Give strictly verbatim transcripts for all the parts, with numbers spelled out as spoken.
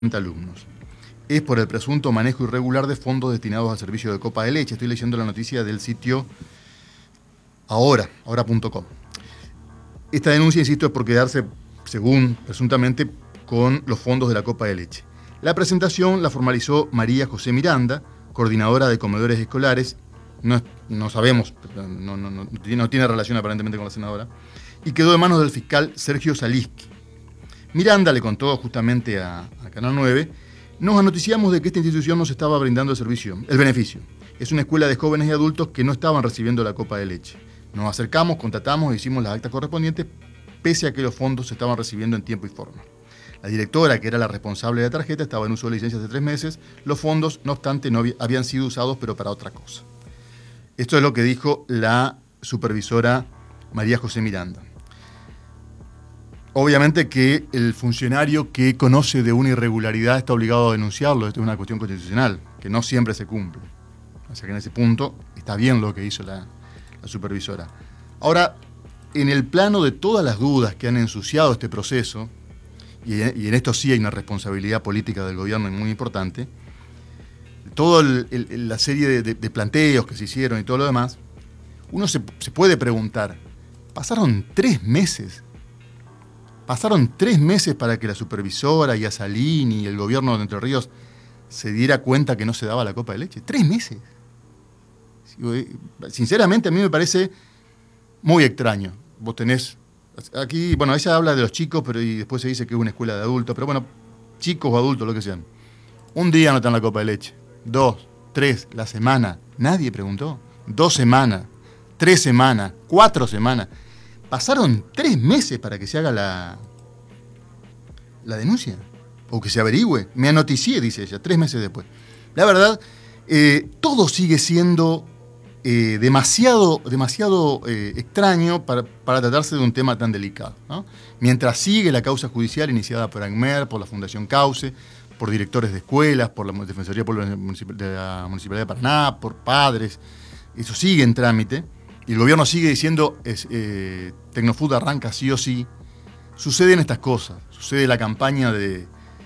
alumnos. Es por el presunto manejo irregular de fondos destinados al servicio de copa de leche. Estoy leyendo la noticia del sitio ahora, ahora punto com. Esta denuncia, insisto, es por quedarse, según presuntamente, con los fondos de la copa de leche. La presentación la formalizó María José Miranda, coordinadora de comedores escolares, no, no sabemos, no, no, no, no tiene relación aparentemente con la senadora, y quedó en manos del fiscal Sergio Saliski. Miranda le contó justamente a, a Canal nueve, nos anoticiamos de que esta institución nos estaba brindando el servicio, el beneficio. Es una escuela de jóvenes y adultos que no estaban recibiendo la copa de leche. Nos acercamos, contratamos e hicimos las actas correspondientes, pese a que los fondos se estaban recibiendo en tiempo y forma. La directora, que era la responsable de la tarjeta, estaba en uso de licencia hace tres meses. Los fondos, no obstante, no habían sido usados, pero para otra cosa. Esto es lo que dijo la supervisora María José Miranda. Obviamente que el funcionario que conoce de una irregularidad está obligado a denunciarlo. Esto es una cuestión constitucional, que no siempre se cumple. O sea que en ese punto está bien lo que hizo la, la supervisora. Ahora, en el plano de todas las dudas que han ensuciado este proceso, y, y en esto sí hay una responsabilidad política del gobierno muy importante, toda la serie de, de, de planteos que se hicieron y todo lo demás, uno se, se puede preguntar, pasaron tres meses Pasaron tres meses para que la supervisora y Asalini y el gobierno de Entre Ríos se diera cuenta que no se daba la copa de leche. ¡Tres meses! Sinceramente, a mí me parece muy extraño. Vos tenés... Aquí, bueno, ella habla de los chicos, pero y después se dice que es una escuela de adultos, pero bueno, chicos o adultos, lo que sean. Un día no están la copa de leche. Dos, tres, la semana. Nadie preguntó. Dos semanas, tres semanas, cuatro semanas. Pasaron tres meses para que se haga la, la denuncia, o que se averigüe. Me anoticié, dice ella, tres meses después. La verdad, eh, todo sigue siendo eh, demasiado, demasiado eh, extraño para, para tratarse de un tema tan delicado, ¿no? Mientras sigue la causa judicial iniciada por ANMER, por la Fundación Cauce, por directores de escuelas, por la Defensoría de la Municipalidad de Paraná, por padres, eso sigue en trámite. Y el gobierno sigue diciendo, es, eh, Tecnofood arranca sí o sí. Suceden estas cosas. Sucede la campaña de,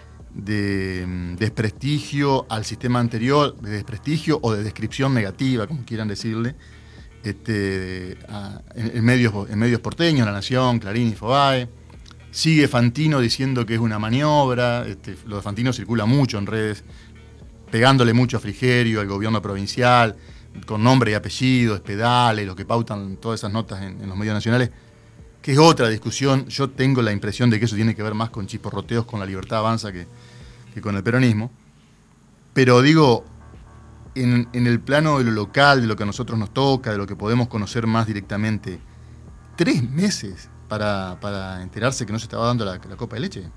de um, desprestigio al sistema anterior, de desprestigio o de descripción negativa, como quieran decirle, este, a, en, en, medios, en medios porteños, La Nación, Clarín, Infobae. Sigue Fantino diciendo que es una maniobra. Este, lo de Fantino circula mucho en redes, pegándole mucho a Frigerio, al gobierno provincial, con nombre y apellido, Espedale, los que pautan todas esas notas en, en los medios nacionales, que es otra discusión. Yo tengo la impresión de que eso tiene que ver más con chisporroteos con la Libertad Avanza que, que con el peronismo. Pero digo, en, en el plano de lo local, de lo que a nosotros nos toca, de lo que podemos conocer más directamente, tres meses para, para enterarse que no se estaba dando la, la copa de leche.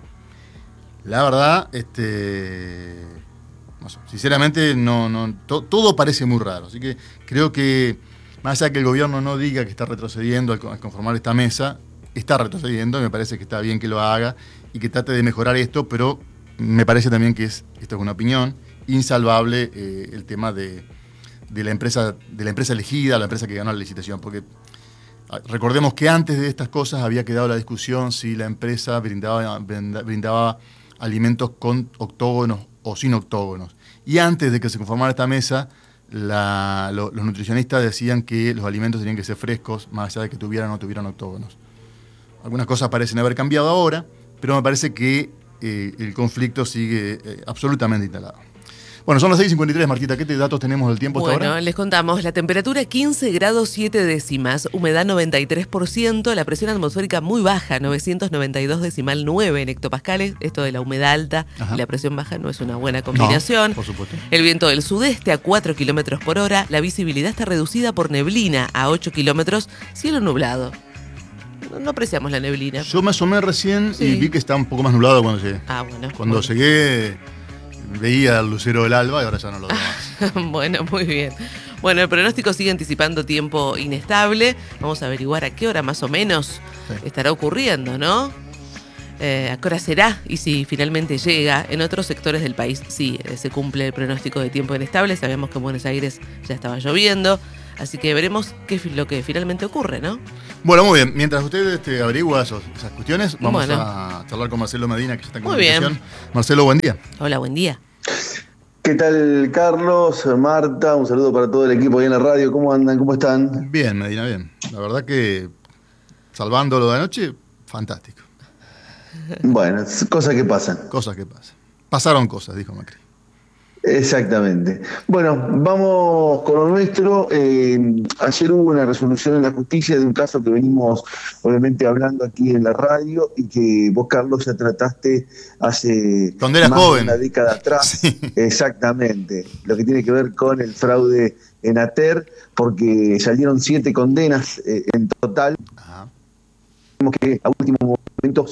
La verdad, este... No sé, sinceramente, no, no, to, todo parece muy raro. Así que creo que, más allá de que el gobierno no diga que está retrocediendo al, al conformar esta mesa, está retrocediendo, y me parece que está bien que lo haga y que trate de mejorar esto, pero me parece también que es, esto es una opinión, insalvable eh, el tema de, de, la empresa, de la empresa elegida, la empresa que ganó la licitación. Porque recordemos que antes de estas cosas había quedado la discusión si la empresa brindaba, brindaba alimentos con octógonos o sin octógonos. Y antes de que se conformara esta mesa, la, lo, los nutricionistas decían que los alimentos tenían que ser frescos, más allá de que tuvieran o no tuvieran octógonos. Algunas cosas parecen haber cambiado ahora, pero me parece que eh, el conflicto sigue eh, absolutamente instalado. Bueno, son las seis cincuenta y tres, Martita. ¿Qué datos tenemos del tiempo hasta bueno, ahora? Bueno, les contamos. La temperatura quince grados siete décimas, humedad noventa y tres por ciento, la presión atmosférica muy baja, novecientos noventa y dos decimal nueve en hectopascales. Esto de la humedad alta Ajá. y la presión baja no es una buena combinación. No, por supuesto. El viento del sudeste a cuatro kilómetros por hora. La visibilidad está reducida por neblina a ocho kilómetros. Cielo nublado. No, no apreciamos la neblina. Yo me asomé recién sí. y vi que está un poco más nublado cuando llegué. Ah, bueno. Cuando bueno. llegué... veía el lucero del alba y ahora ya no lo veo más. Bueno, muy bien. Bueno, el pronóstico sigue anticipando tiempo inestable. Vamos a averiguar a qué hora más o menos sí. estará ocurriendo, ¿no? Eh, a qué hora será y si finalmente llega. En otros sectores del país sí se cumple el pronóstico de tiempo inestable. Sabemos que en Buenos Aires ya estaba lloviendo. Así que veremos qué es lo que finalmente ocurre, ¿no? Bueno, muy bien. Mientras usted este, averigua esos, esas cuestiones, vamos bueno. a charlar con Marcelo Medina, que ya está en Muy comunicación. bien. Marcelo, buen día. Hola, buen día. ¿Qué tal, Carlos, Marta? Un saludo para todo el equipo ahí en la radio. ¿Cómo andan? ¿Cómo están? Bien, Medina, bien. La verdad que, salvando lo de anoche, fantástico. Bueno, cosas que pasan. Cosas que pasan. Pasaron cosas, dijo Macri. Exactamente. Bueno, vamos con lo nuestro. Eh, ayer hubo una resolución en la justicia de un caso que venimos obviamente hablando aquí en la radio y que vos, Carlos, ya trataste hace Cuando eras más joven. de una década atrás. Sí. Exactamente. Lo que tiene que ver con el fraude en ATER, porque salieron siete condenas eh, en total. Ajá. Vemos que a último momento...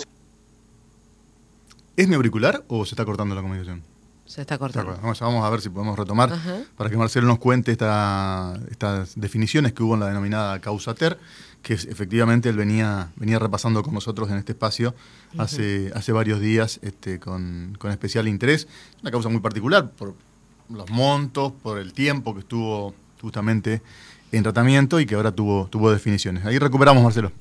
¿Es mi auricular o se está cortando la comunicación? Se está cortando. Vamos, vamos a ver si podemos retomar. Ajá. Para que Marcelo nos cuente esta, estas definiciones que hubo en la denominada causa ATER, que es, efectivamente él venía, venía repasando con nosotros en este espacio uh-huh. hace, hace varios días este, con, con especial interés. Una causa muy particular por los montos, por el tiempo que estuvo justamente en tratamiento y que ahora tuvo, tuvo definiciones. Ahí recuperamos, Marcelo.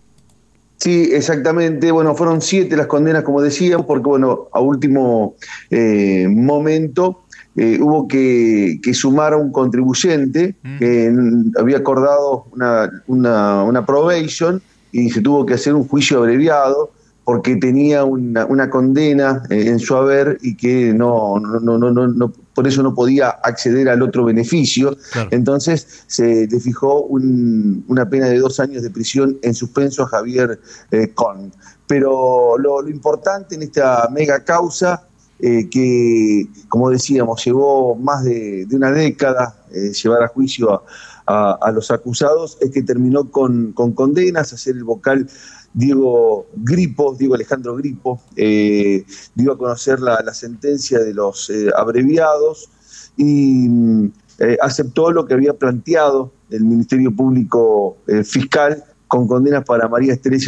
Sí, exactamente. Bueno, fueron siete las condenas, como decíamos, porque, bueno, a último eh, momento eh, hubo que, que sumar a un contribuyente mm. que había acordado una, una, una probation y se tuvo que hacer un juicio abreviado porque tenía una, una condena eh, en su haber y que no, no, no, no, no, no, por eso no podía acceder al otro beneficio. Claro. Entonces se le fijó un, una pena de dos años de prisión en suspenso a Javier eh, Con. Pero lo, lo importante en esta mega causa, eh, que, como decíamos, llevó más de, de una década eh, llevar a juicio a, a, a los acusados, es que terminó con, con condenas, hacer el vocal Diego Gripo, Diego Alejandro Gripo, eh, dio a conocer la, la sentencia de los eh, abreviados y eh, aceptó lo que había planteado el Ministerio Público eh, Fiscal con condenas para María Estrella